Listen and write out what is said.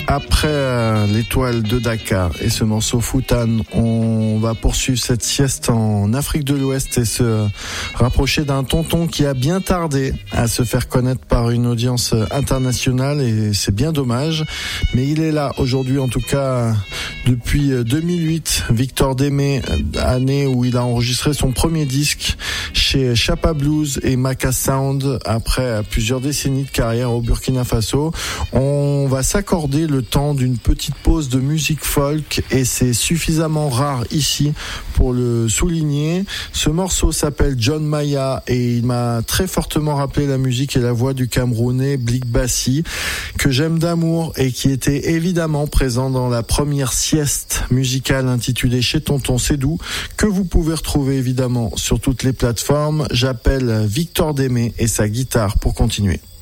Après l'étoile de Dakar et ce morceau Futan, on va poursuivre cette sieste en Afrique de l'Ouest et se rapprocher d'un tonton qui a bien tardé à se faire connaître par une audience internationale, et c'est bien dommage, mais il est là aujourd'hui, en tout cas depuis 2008. Victor Démé, année où il a enregistré son premier disque chez Chapa Blues et Maka Sound après plusieurs décennies de carrière au Burkina Faso. On va s'accorder le temps d'une petite pause de musique folk, et c'est suffisamment rare ici pour le souligner. Ce morceau s'appelle John Maya et il m'a très fortement rappelé la musique et la voix du Camerounais Blik Bassi, que j'aime d'amour et qui était évidemment présent dans la première sieste musicale intitulée Chez Tonton Cédou, que vous pouvez retrouver évidemment sur toutes les plateformes. J'appelle Victor Démé et sa guitare pour continuer.